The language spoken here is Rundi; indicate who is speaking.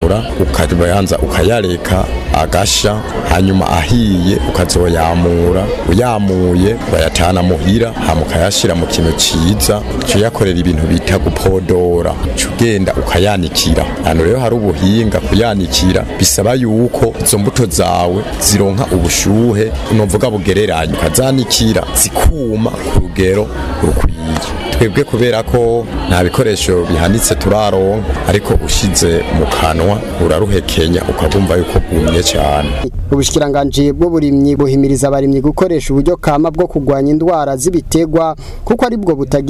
Speaker 1: kuyamura ukabanza ukayareka agasha, hanyuma ahiye ukazoyamura, uyamuye bayatana muhira hama ukayashira mu kintu ciza cuyakorera ibintu bita gupodora, cugenda ukayanikira. Hano rero hari ubuhinga kuyanikira, bisaba yuko izo mbuto zawe zironka ubushuhe novuga bugereranye, ukazanikira zikuma ku rugero rukwiye. Twebwe kubera ko nta bikoresho bihanitse turaronka, ariko ushize mu kanwa uraruhekenya ukagumva yuko bwumye cyane.
Speaker 2: Ubushikiranganje bw'uburimyi buhimiriza abarimyi gukoresha uburyo kama bwo kugwanya indwara z'ibitegwa kuko ari bwo butagira